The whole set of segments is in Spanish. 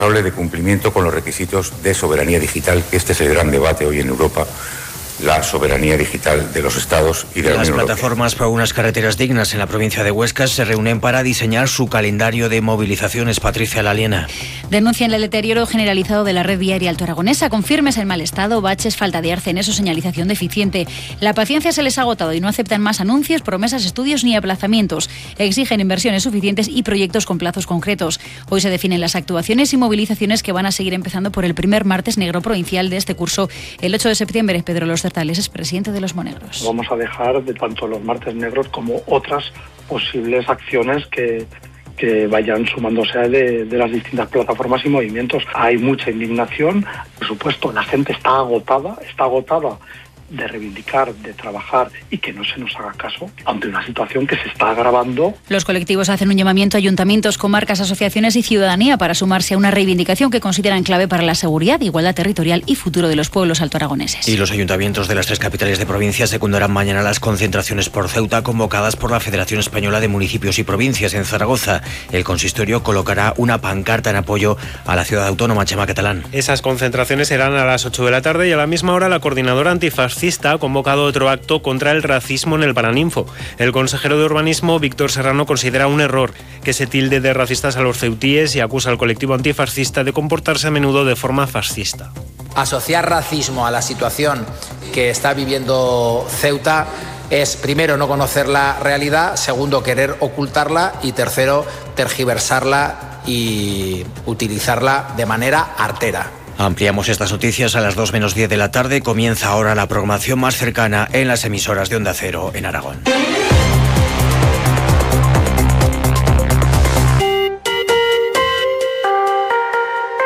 de cumplimiento con los requisitos de soberanía digital, que este es el gran debate hoy en Europa, la soberanía digital de los Estados y de la Unión Europea. Las plataformas por unas carreteras dignas en la provincia de Huesca se reúnen para diseñar su calendario de movilizaciones. Patricia Laliena. Denuncian el deterioro generalizado de la red viaria altoaragonesa, con firmes en mal estado, baches, falta de arcenes o señalización deficiente. La paciencia se les ha agotado y no aceptan más anuncios, promesas, estudios ni aplazamientos. Exigen inversiones suficientes y proyectos con plazos concretos. Hoy se definen las actuaciones y movilizaciones que van a seguir empezando por el primer martes negro provincial de este curso. El 8 de septiembre, Pedro Los Certales es presidente de los Monegros. Vamos a dejar de tanto los martes negros como otras posibles acciones que vayan sumándose de las distintas plataformas y movimientos. Hay mucha indignación, por supuesto, la gente está agotada de reivindicar, de trabajar y que no se nos haga caso ante una situación que se está agravando. Los colectivos hacen un llamamiento a ayuntamientos, comarcas, asociaciones y ciudadanía para sumarse a una reivindicación que consideran clave para la seguridad, igualdad territorial y futuro de los pueblos altoaragoneses. Y los ayuntamientos de las 3 capitales de provincia secundarán mañana las concentraciones por Ceuta convocadas por la Federación Española de Municipios y Provincias en Zaragoza. El consistorio colocará una pancarta en apoyo a la ciudad autónoma. Chema Catalán. Esas concentraciones serán a las 8 de la tarde y a la misma hora la coordinadora antifascista ha convocado otro acto contra el racismo en el Paraninfo. El consejero de Urbanismo, Víctor Serrano, considera un error que se tilde de racistas a los ceutíes y acusa al colectivo antifascista de comportarse a menudo de forma fascista. Asociar racismo a la situación que está viviendo Ceuta es, primero, no conocer la realidad, segundo, querer ocultarla y tercero, tergiversarla y utilizarla de manera artera. Ampliamos estas noticias a las 2 menos 10 de la tarde. Comienza ahora la programación más cercana en las emisoras de Onda Cero en Aragón.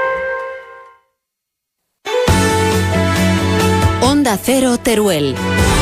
Onda Cero Teruel.